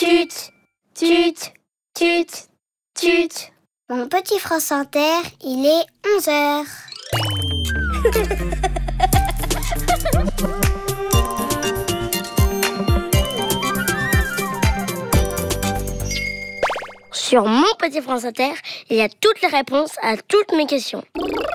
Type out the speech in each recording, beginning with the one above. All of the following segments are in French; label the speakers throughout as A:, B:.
A: Tut, tut, tut, tut.
B: Mon petit France Inter, il est 11h.
A: Sur mon petit France Inter, il y a toutes les réponses à toutes mes questions.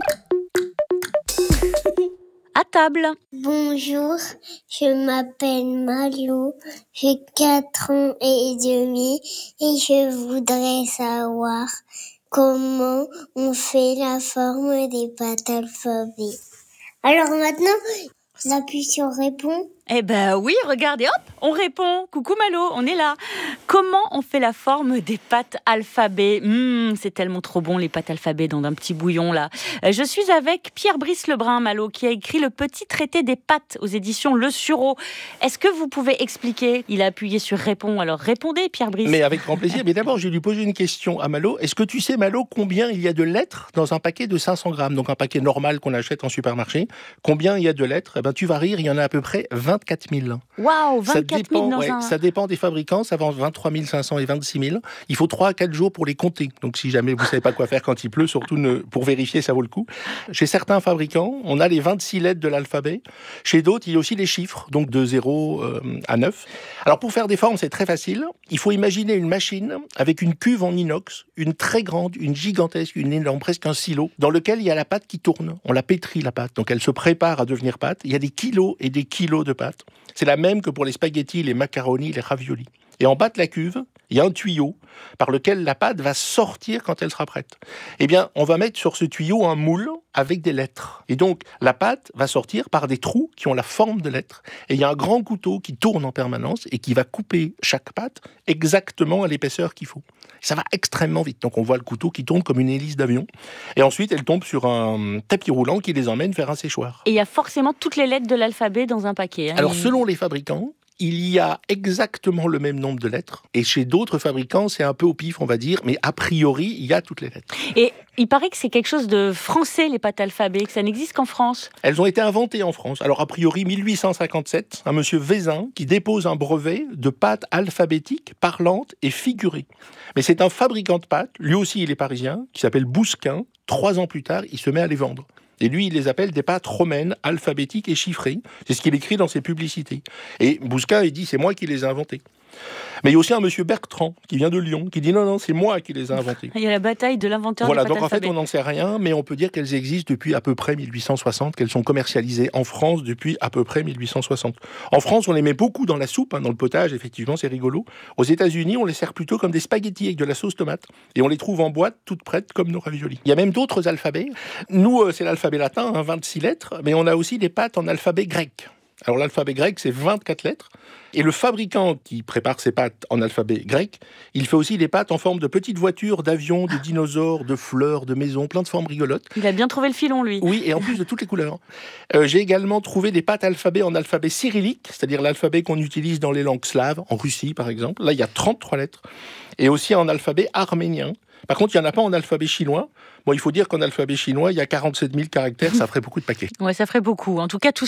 C: À table.
B: Bonjour, je m'appelle Malou, j'ai 4 ans et demi et je voudrais savoir comment on fait la forme des pâtes alphabet. Alors maintenant, j'appuie sur Réponds.
C: Eh ben oui, regardez, hop, on répond. Coucou Malo, on est là. Comment on fait la forme des pâtes alphabet ? C'est tellement trop bon les pâtes alphabet dans un petit bouillon là. Je suis avec Pierre-Brice Lebrun, Malo, qui a écrit le petit traité des pâtes aux éditions Le Sureau. Est-ce que vous pouvez expliquer ? Il a appuyé sur Réponds, alors répondez Pierre-Brice.
D: Mais avec grand plaisir. Mais d'abord, je vais lui poser une question à Malo. Est-ce que tu sais, Malo, combien il y a de lettres dans un paquet de 500 grammes ? Donc un paquet normal qu'on achète en supermarché. Combien il y a de lettres ? Eh ben, tu vas rire, il y en a à peu près 24 000.
C: Waouh, 24 000 dans un...
D: Ça dépend des fabricants, ça va entre 23 500 et 26 000. Il faut 3 à 4 jours pour les compter. Donc si jamais vous ne savez pas quoi faire quand il pleut, surtout pour vérifier, ça vaut le coup. Chez certains fabricants, on a les 26 lettres de l'alphabet. Chez d'autres, il y a aussi les chiffres, donc de 0 à 9. Alors pour faire des formes, c'est très facile. Il faut imaginer une machine avec une cuve en inox, une très grande, une gigantesque, une énorme, presque un silo, dans lequel il y a la pâte qui tourne. On la pétrit, la pâte. Donc elle se prépare à devenir pâte. Il y a des kilos et des kilos de pâte. C'est la même que pour les spaghettis, les macaronis, les raviolis. Et en bas de la cuve, il y a un tuyau par lequel la pâte va sortir quand elle sera prête. Eh bien, on va mettre sur ce tuyau un moule avec des lettres. Et donc, la pâte va sortir par des trous qui ont la forme de lettres. Et il y a un grand couteau qui tourne en permanence et qui va couper chaque pâte exactement à l'épaisseur qu'il faut. Ça va extrêmement vite. Donc, on voit le couteau qui tourne comme une hélice d'avion. Et ensuite, elle tombe sur un tapis roulant qui les emmène vers un séchoir.
C: Et il y a forcément toutes les lettres de l'alphabet dans un paquet.
D: Alors, selon les fabricants, il y a exactement le même nombre de lettres. Et chez d'autres fabricants, c'est un peu au pif, on va dire. Mais a priori, il y a toutes les lettres.
C: Et il paraît que c'est quelque chose de français, les pâtes alphabet, que ça n'existe qu'en France.
D: Elles ont été inventées en France. Alors, a priori, 1857, un monsieur Vézin qui dépose un brevet de pâtes alphabétiques, parlantes et figurées. Mais c'est un fabricant de pâtes, lui aussi il est parisien, qui s'appelle Bousquin. 3 ans plus tard, il se met à les vendre. Et lui, il les appelle des pâtes romaines, alphabétiques et chiffrées. C'est ce qu'il écrit dans ses publicités. Et Bousquin, il dit, c'est moi qui les ai inventées. Mais il y a aussi un monsieur Bertrand, qui vient de Lyon, qui dit non, c'est moi qui les ai inventées.
C: Il y a la bataille de l'inventeur
D: voilà,
C: des pâtes
D: donc
C: alphabet.
D: En fait, on n'en sait rien, mais on peut dire qu'elles existent depuis à peu près 1860, qu'elles sont commercialisées en France depuis à peu près 1860. En France, on les met beaucoup dans la soupe, dans le potage, effectivement, c'est rigolo. Aux États-Unis, on les sert plutôt comme des spaghettis avec de la sauce tomate, et on les trouve en boîte, toutes prêtes, comme nos raviolis. Il y a même d'autres alphabets. Nous, c'est l'alphabet latin, 26 lettres, mais on a aussi des pâtes en alphabet grec. Alors l'alphabet grec, c'est 24 lettres. Et le fabricant qui prépare ses pâtes en alphabet grec, il fait aussi des pâtes en forme de petites voitures, d'avions, de dinosaures, de fleurs, de maisons, plein de formes rigolotes.
C: Il a bien trouvé le filon, lui.
D: Oui, et en plus de toutes les couleurs. J'ai également trouvé des pâtes alphabet en alphabet cyrillique, c'est-à-dire l'alphabet qu'on utilise dans les langues slaves, en Russie par exemple. Là, il y a 33 lettres. Et aussi en alphabet arménien. Par contre, il n'y en a pas en alphabet chinois. Bon, il faut dire qu'en alphabet chinois, il y a 47 000 caractères, ça ferait beaucoup de paquets.
C: Ouais, ça ferait beaucoup. En tout cas, tout